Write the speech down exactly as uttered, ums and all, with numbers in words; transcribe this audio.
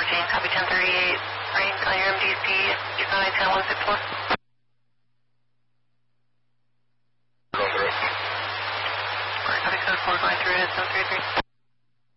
Jane, copy ten thirty-eight. Rain, call your M D C, nine ten one six four. Copy code four five three seven three three.